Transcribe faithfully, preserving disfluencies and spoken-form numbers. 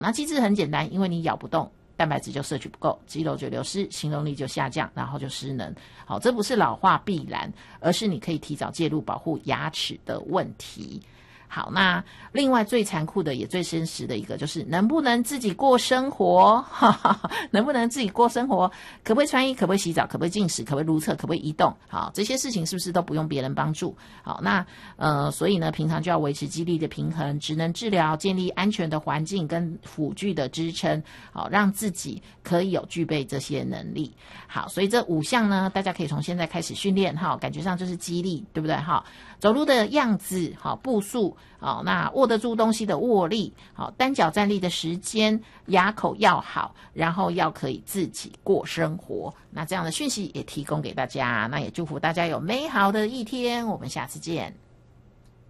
那机制很简单，因为你咬不动，蛋白质就摄取不够，肌肉就流失，行动力就下降，然后就失能。好，这不是老化必然，而是你可以提早介入保护牙齿的问题。好，那另外最残酷的也最真实的一个就是能不能自己过生活哈哈，能不能自己过生活，可不可以穿衣，可不可以洗澡，可不可以进食，可不可以如厕，可不可以移动，好，这些事情是不是都不用别人帮助？好，那呃，所以呢平常就要维持肌力的平衡，职能治疗，建立安全的环境跟辅具的支撑，好，让自己可以有具备这些能力。好，所以这五项呢大家可以从现在开始训练哈，感觉上就是肌力，对不对哈？走路的样子，好，步数，好，那握得住东西的握力，好，单脚站立的时间，牙口要好，然后要可以自己过生活。那这样的讯息也提供给大家，那也祝福大家有美好的一天，我们下次见。